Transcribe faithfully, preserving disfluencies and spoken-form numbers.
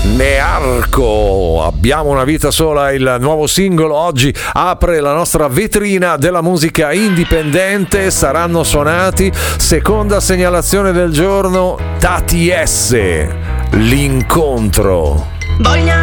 Nearco, abbiamo una vita sola, il nuovo singolo oggi apre la nostra vetrina della musica indipendente. Saranno suonati, seconda segnalazione del giorno, Tati S, l'incontro. Voglio